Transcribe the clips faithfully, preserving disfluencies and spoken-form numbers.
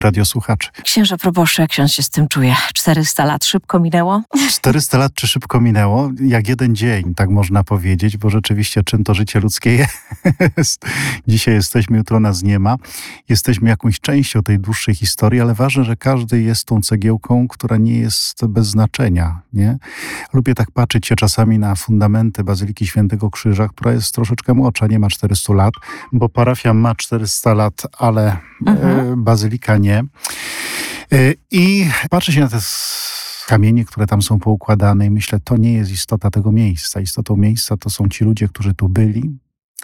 radiosłuchaczy. Księże proboszcz, jak ksiądz się z tym czuje? czterysta lat szybko minęło? czterysta lat czy szybko minęło? Jak jeden dzień, tak można powiedzieć, bo rzeczywiście czym to życie ludzkie jest. Dzisiaj jesteśmy, jutro nas nie ma. Jesteśmy jakąś częścią tej dłuższej historii, ale ważne, że każdy jest tą cegiełką, która nie jest bez znaczenia, nie? Lubię tak patrzeć się czasami na fundamenty Bazyliki Świętego Krzyża, która jest troszeczkę młodsza, nie ma czterystu lat, bo parafia ma czterysta lat, ale mhm. e, bazylika nie. E, I patrzę się na te kamienie, które tam są poukładane i myślę, to nie jest istota tego miejsca. Istotą miejsca to są ci ludzie, którzy tu byli,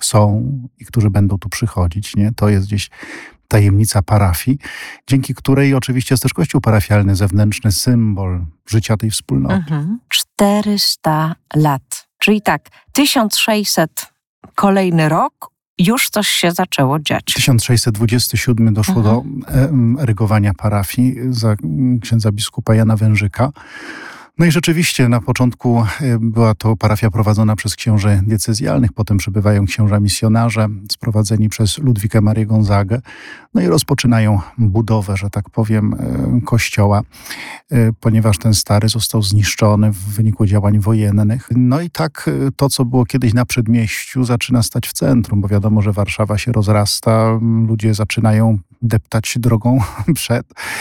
są i którzy będą tu przychodzić, nie? To jest gdzieś tajemnica parafii, dzięki której oczywiście jest też kościół parafialny, zewnętrzny symbol życia tej wspólnoty. Mhm. czterysta lat. Czyli tak, tysiąc sześćset kolejny rok, już coś się zaczęło dziać. tysiąc sześćset dwudziesty siódmy doszło mhm. do e, erygowania parafii za księdza biskupa Jana Wężyka. No i rzeczywiście na początku była to parafia prowadzona przez księży diecezjalnych, potem przybywają księża misjonarze sprowadzeni przez Ludwika Marię Gonzagę, no i rozpoczynają budowę, że tak powiem, kościoła, ponieważ ten stary został zniszczony w wyniku działań wojennych. No i tak to, co było kiedyś na przedmieściu, zaczyna stać w centrum, bo wiadomo, że Warszawa się rozrasta, ludzie zaczynają deptać drogą przed.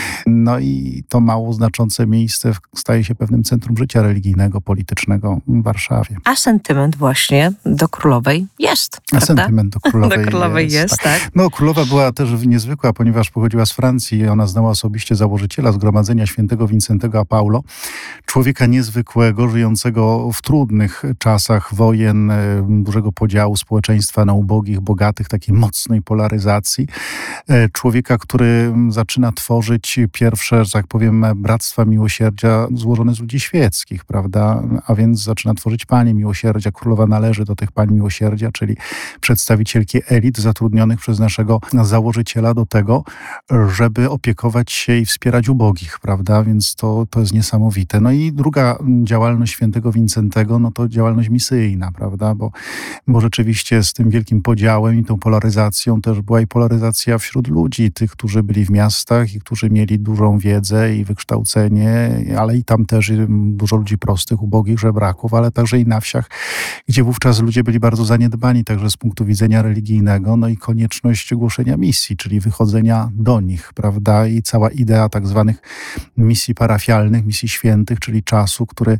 No i to mało znaczące miejsce staje się pewnym centrum życia religijnego, politycznego w Warszawie. A sentyment właśnie do królowej jest, A prawda? sentyment do królowej, do królowej jest, jest, tak. tak. No królowa była też niezwykła, ponieważ pochodziła z Francji i ona znała osobiście założyciela Zgromadzenia Świętego Wincentego a Paulo. Człowieka niezwykłego, żyjącego w trudnych czasach wojen, dużego podziału społeczeństwa na ubogich, bogatych, takiej mocnej polaryzacji. Człowieka, który zaczyna tworzyć pierwsze, że tak powiem, bractwa miłosierdzia złożone z ludzi świeckich, prawda? A więc zaczyna tworzyć panie miłosierdzia. Królowa należy do tych pań miłosierdzia, czyli przedstawicielki elit zatrudnionych przez naszego założyciela do tego, żeby opiekować się i wspierać ubogich, prawda? Więc to, to jest niesamowite. No i druga działalność świętego Wincentego, no to działalność misyjna, prawda? Bo, bo rzeczywiście z tym wielkim podziałem i tą polaryzacją też była i polaryzacja wśród ludzi, tych, którzy byli w miastach i którzy mieli dużą wiedzę i wykształcenie, ale i tam też dużo ludzi prostych, ubogich, żebraków, ale także i na wsiach, gdzie wówczas ludzie byli bardzo zaniedbani także z punktu widzenia religijnego, no i konieczność głoszenia misji, czyli wychodzenia do nich, prawda? I cała idea tak zwanych misji parafialnych, misji świętych, czyli czasu, który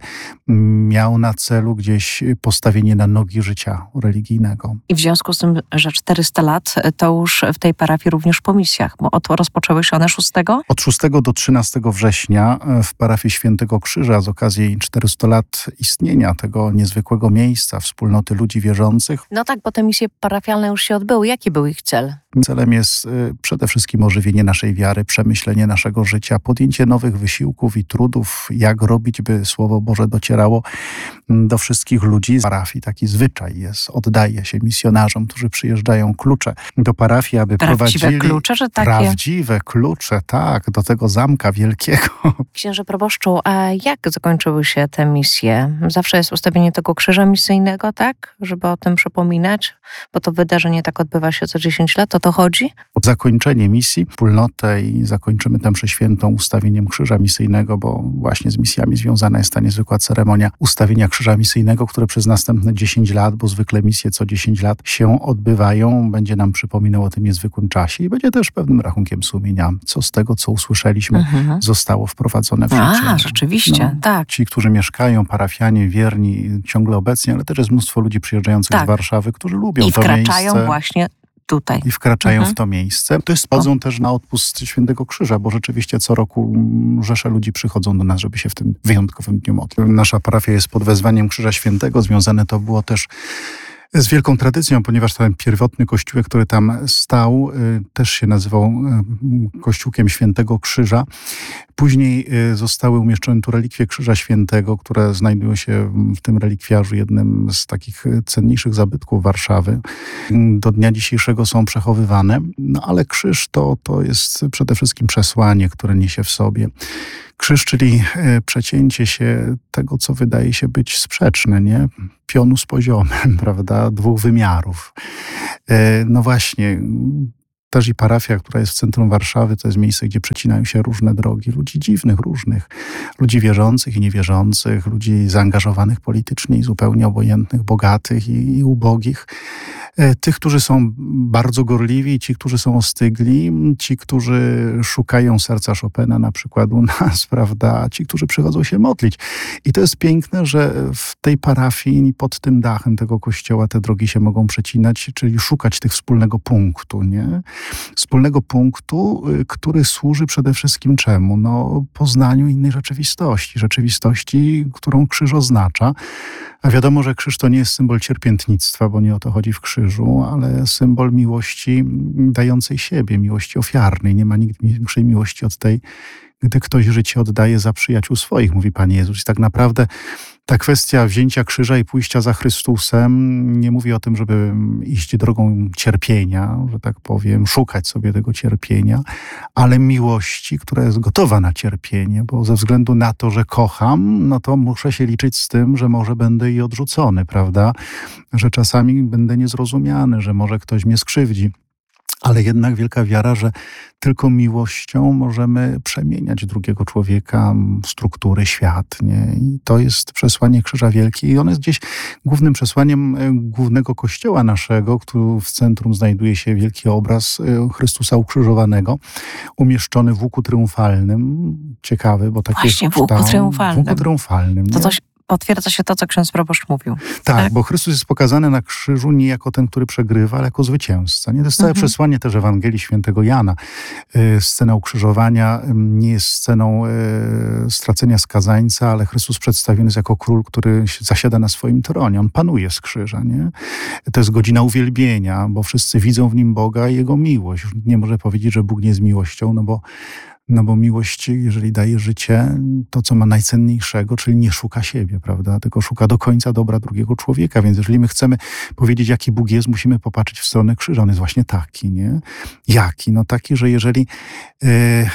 miał na celu gdzieś postawienie na nogi życia religijnego. I w związku z tym, że czterysta lat, to już w tej parafii również po misjach, bo od rozpoczęły się one szóstego? Od szóstego do trzynastego września w parafii Świętego Krzyża z okazji czterystu lat istnienia tego niezwykłego miejsca, wspólnoty ludzi wierzących. No tak, bo te misje parafialne już się odbyły. Jaki był ich cel? Celem jest przede wszystkim ożywienie naszej wiary, przemyślenie naszego życia, podjęcie nowych wysiłków i trudów, jak robić, by Słowo Boże docierało do wszystkich ludzi. Z parafii taki zwyczaj jest, oddaje się misjonarzom, którzy przyjeżdżają, klucze do parafii, aby Prawdziwe prowadzili... klucze, że takie? Prawdziwe klucze, tak, do tego zamka wielkiego. Księże proboszczu, a jak zakończyły się te misje? Zawsze jest ustawienie tego krzyża misyjnego, tak? Żeby o tym przypominać, bo to wydarzenie tak odbywa się co dziesięć lat, o to chodzi? Zakończenie misji, wspólnotę i zakończymy tę przeświętą ustawieniem krzyża misyjnego, bo właśnie z misjami związana jest ta niezwykła ceremonia ustawienia krzyża misyjnego, które przez następne dziesięć lat, bo zwykle misje co dziesięć lat się odbywają, będzie nam przypominał o tym niezwykłym czasie i będzie też pewnym rachunkiem sumienia, co z tego, co usłyszeliśmy, mhm. zostało wprowadzone w życie. A, rzeczywiście, no, tak. Ci, którzy mieszkają, parafianie, wierni, ciągle obecni, ale też jest mnóstwo ludzi przyjeżdżających tak. z Warszawy, którzy lubią I to miejsce. I wkraczają właśnie tutaj. I wkraczają mhm. w to miejsce. To jest chodzą też na odpust Świętego Krzyża, bo rzeczywiście co roku rzesze ludzi przychodzą do nas, żeby się w tym wyjątkowym dniu modlić. Nasza parafia jest pod wezwaniem Krzyża Świętego. Związane to było też z wielką tradycją, ponieważ ten pierwotny kościółek, który tam stał, też się nazywał Kościółkiem Świętego Krzyża. Później zostały umieszczone tu relikwie Krzyża Świętego, które znajdują się w tym relikwiarzu, jednym z takich cenniejszych zabytków Warszawy. Do dnia dzisiejszego są przechowywane, no ale krzyż to, to jest przede wszystkim przesłanie, które niesie w sobie. Krzyż, czyli przecięcie się tego, co wydaje się być sprzeczne, nie? Pionu z poziomem, prawda? Dwóch wymiarów. No właśnie, też i parafia, która jest w centrum Warszawy, to jest miejsce, gdzie przecinają się różne drogi. Ludzi dziwnych, różnych. Ludzi wierzących i niewierzących, ludzi zaangażowanych politycznie i zupełnie obojętnych, bogatych i, i ubogich. Tych, którzy są bardzo gorliwi i ci, którzy są ostygli. Ci, którzy szukają serca Chopina na przykład u nas, prawda? Ci, którzy przychodzą się modlić. I to jest piękne, że w tej parafii, pod tym dachem tego kościoła te drogi się mogą przecinać, czyli szukać tych wspólnego punktu, nie? Wspólnego punktu, który służy przede wszystkim czemu? No, poznaniu innej rzeczywistości. Rzeczywistości, którą krzyż oznacza. A wiadomo, że krzyż to nie jest symbol cierpiętnictwa, bo nie o to chodzi w krzyżu, ale symbol miłości dającej siebie, miłości ofiarnej. Nie ma nigdy większej miłości od tej, gdy ktoś życie oddaje za przyjaciół swoich, mówi Pan Jezus. I tak naprawdę ta kwestia wzięcia krzyża i pójścia za Chrystusem, nie mówi o tym, żeby iść drogą cierpienia, że tak powiem, szukać sobie tego cierpienia, ale miłości, która jest gotowa na cierpienie, bo ze względu na to, że kocham, no to muszę się liczyć z tym, że może będę i odrzucony, prawda? Że czasami będę niezrozumiany, że może ktoś mnie skrzywdzi. Ale jednak wielka wiara, że tylko miłością możemy przemieniać drugiego człowieka, struktury, świat. Nie? I to jest przesłanie Krzyża Wielki. I ono jest gdzieś głównym przesłaniem głównego kościoła naszego, który w centrum znajduje się wielki obraz Chrystusa ukrzyżowanego, umieszczony w łuku triumfalnym. Ciekawy, bo taki Właśnie, w łuku triumfalnym. W łuku triumfalnym. To coś potwierdza się to, co ksiądz proboszcz mówił. Tak, tak, bo Chrystus jest pokazany na krzyżu nie jako ten, który przegrywa, ale jako zwycięzca. Nie? To jest całe mhm. przesłanie też Ewangelii Świętego Jana. Scena ukrzyżowania nie jest sceną stracenia skazańca, ale Chrystus przedstawiony jest jako król, który zasiada na swoim tronie. On panuje z krzyża. Nie? To jest godzina uwielbienia, bo wszyscy widzą w nim Boga i Jego miłość. Już nikt nie może powiedzieć, że Bóg nie jest miłością, no bo No bo miłość, jeżeli daje życie, to co ma najcenniejszego, czyli nie szuka siebie, prawda? Tylko szuka do końca dobra drugiego człowieka. Więc jeżeli my chcemy powiedzieć, jaki Bóg jest, musimy popatrzeć w stronę krzyża. On jest właśnie taki, nie? Jaki? No taki, że jeżeli yy,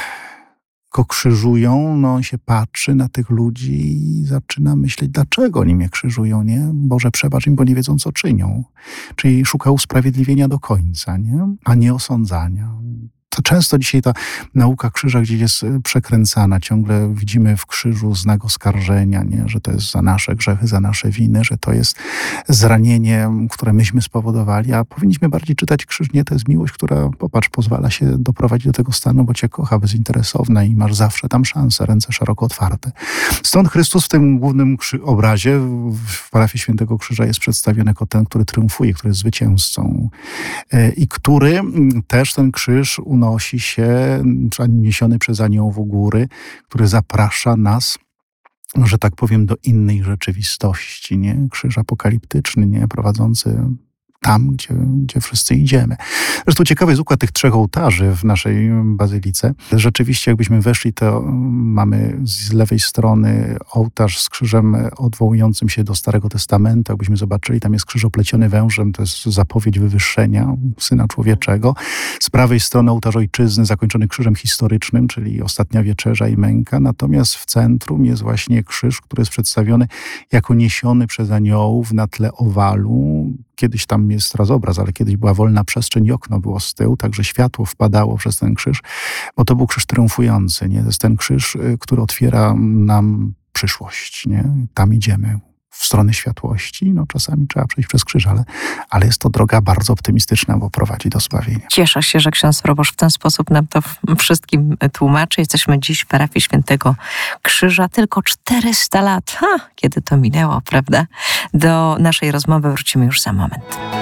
go krzyżują, no on się patrzy na tych ludzi i zaczyna myśleć, dlaczego oni mnie krzyżują, nie? Boże, przebacz im, bo nie wiedzą, co czynią. Czyli szuka usprawiedliwienia do końca, nie? A nie osądzania. To często dzisiaj ta nauka krzyża gdzieś jest przekręcana. Ciągle widzimy w krzyżu znak oskarżenia, nie? Że to jest za nasze grzechy, za nasze winy, że to jest zranienie, które myśmy spowodowali, a powinniśmy bardziej czytać krzyż. Nie, to jest miłość, która, popatrz, pozwala się doprowadzić do tego stanu, bo cię kocha, bezinteresowna i masz zawsze tam szansę, ręce szeroko otwarte. Stąd Chrystus w tym głównym krzy- obrazie w parafii Świętego Krzyża jest przedstawiony jako ten, który triumfuje, który jest zwycięzcą i który też ten krzyż unosi się, niesiony przez aniołów góry, który zaprasza nas, że tak powiem, do innej rzeczywistości, nie? Krzyż apokaliptyczny, nie? Prowadzący tam, gdzie, gdzie wszyscy idziemy. Zresztą ciekawy jest układ tych trzech ołtarzy w naszej bazylice. Rzeczywiście, jakbyśmy weszli, to mamy z lewej strony ołtarz z krzyżem odwołującym się do Starego Testamentu. Jakbyśmy zobaczyli, tam jest krzyż opleciony wężem, to jest zapowiedź wywyższenia Syna Człowieczego. Z prawej strony ołtarz Ojczyzny zakończony krzyżem historycznym, czyli Ostatnia Wieczerza i Męka. Natomiast w centrum jest właśnie krzyż, który jest przedstawiony jako niesiony przez aniołów na tle owalu. Kiedyś tam jest teraz obraz, ale kiedyś była wolna przestrzeń i okno było z tyłu, także światło wpadało przez ten krzyż, bo to był krzyż triumfujący, nie? To jest ten krzyż, który otwiera nam przyszłość, nie? Tam idziemy w stronę światłości. No czasami trzeba przejść przez krzyż, ale, ale jest to droga bardzo optymistyczna, bo prowadzi do zbawienia. Cieszę się, że ksiądz proboszcz w ten sposób nam to wszystkim tłumaczy. Jesteśmy dziś w parafii Świętego Krzyża. Tylko czterysta lat. Ha, kiedy to minęło, prawda? Do naszej rozmowy wrócimy już za moment.